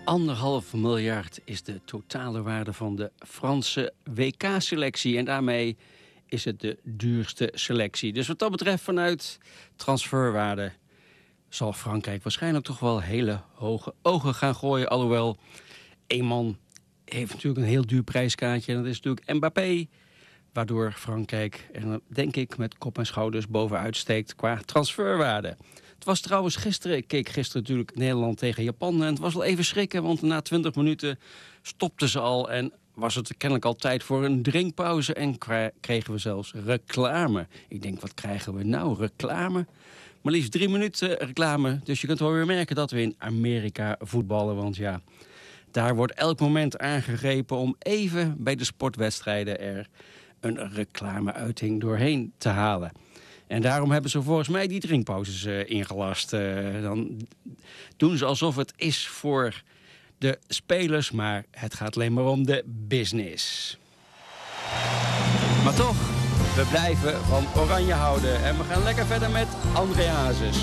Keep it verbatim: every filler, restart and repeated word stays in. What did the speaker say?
Anderhalf miljard is de totale waarde van de Franse W K-selectie. En daarmee is het de duurste selectie. Dus wat dat betreft vanuit transferwaarde zal Frankrijk waarschijnlijk toch wel hele hoge ogen gaan gooien. Alhoewel, één man heeft natuurlijk een heel duur prijskaartje. En dat is natuurlijk Mbappé. Waardoor Frankrijk er denk ik met kop en schouders bovenuit steekt qua transferwaarde. Het was trouwens gisteren, ik keek gisteren natuurlijk Nederland tegen Japan. En het was wel even schrikken, want na twintig minuten stopten ze al. En was het kennelijk al tijd voor een drinkpauze. En kregen we zelfs reclame. Ik denk, wat krijgen we nou? Reclame? Maar liefst drie minuten reclame. Dus je kunt wel weer merken dat we in Amerika voetballen. Want ja, daar wordt elk moment aangegrepen om even bij de sportwedstrijden er een reclameuiting doorheen te halen. En daarom hebben ze volgens mij die drinkpauzes uh, ingelast. Uh, dan doen ze alsof het is voor de spelers, maar het gaat alleen maar om de business. Maar toch, we blijven van Oranje houden. En we gaan lekker verder met André Hazes.